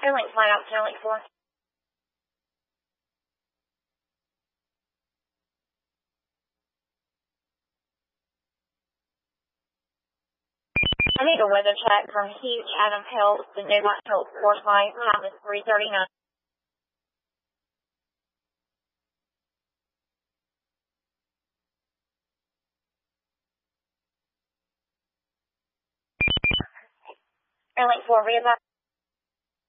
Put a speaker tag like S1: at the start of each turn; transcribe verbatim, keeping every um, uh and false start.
S1: Airlink flight out to Airlink four. I need a weather check from Huge Adam Helps, the New Light Helps course line. Time is three thirty-nine. Airlink four, readvise.